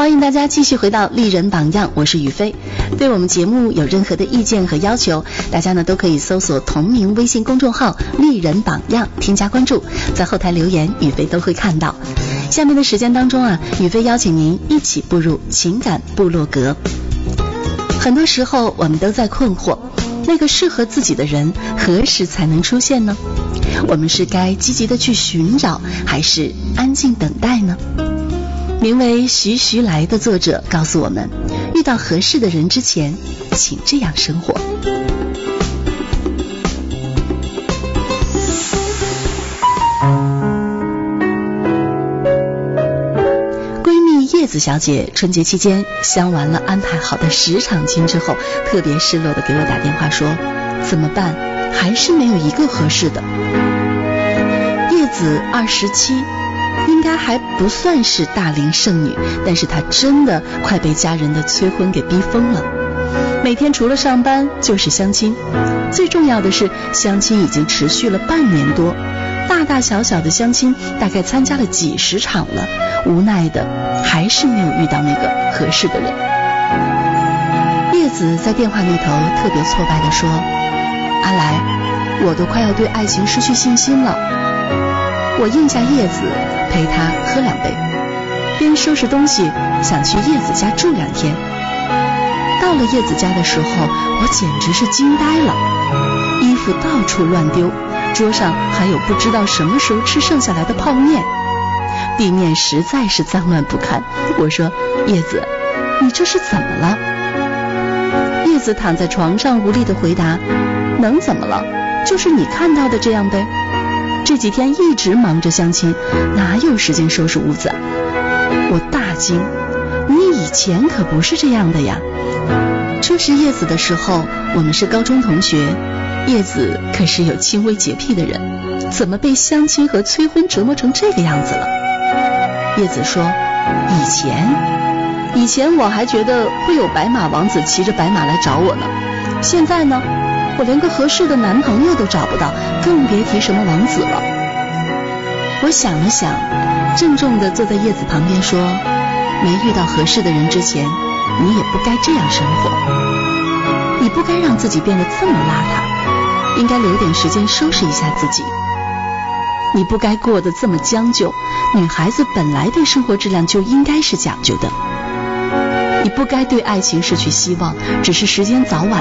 欢迎大家继续回到丽人榜样，我是雨飞。对我们节目有任何的意见和要求，大家呢都可以搜索同名微信公众号丽人榜样，添加关注，在后台留言，雨飞都会看到。下面的时间当中啊，雨飞邀请您一起步入情感部落格。很多时候我们都在困惑，那个适合自己的人何时才能出现呢？我们是该积极的去寻找，还是安静等待呢？名为徐徐来的作者告诉我们，遇到合适的人之前，请这样生活。闺蜜叶子小姐春节期间相完了安排好的10场亲之后，特别失落的给我打电话说，怎么办？还是没有一个合适的。叶子27，应该还不算是大龄剩女，但是她真的快被家人的催婚给逼疯了。每天除了上班就是相亲，最重要的是相亲已经持续了半年多，大大小小的相亲大概参加了几10场了，无奈的还是没有遇到那个合适的人。叶子在电话那头特别挫败地说，阿来，我都快要对爱情失去信心了。我应下叶子，陪她喝2杯，边收拾东西想去叶子家住2天。到了叶子家的时候，我简直是惊呆了，衣服到处乱丢，桌上还有不知道什么时候吃剩下来的泡面，地面实在是脏乱不堪。我说，叶子，你这是怎么了？叶子躺在床上无力地回答，能怎么了？就是你看到的这样呗。这几天一直忙着相亲，哪有时间收拾屋子？我大惊，你以前可不是这样的呀。初识叶子的时候，我们是高中同学，叶子可是有轻微洁癖的人，怎么被相亲和催婚折磨成这个样子了？叶子说，以前我还觉得会有白马王子骑着白马来找我呢，现在呢，我连个合适的男朋友都找不到，更别提什么王子了。我想了想，郑重地坐在叶子旁边说，没遇到合适的人之前，你也不该这样生活，你不该让自己变得这么邋遢，应该留点时间收拾一下自己。你不该过得这么将就，女孩子本来对生活质量就应该是讲究的。你不该对爱情失去希望，只是时间早晚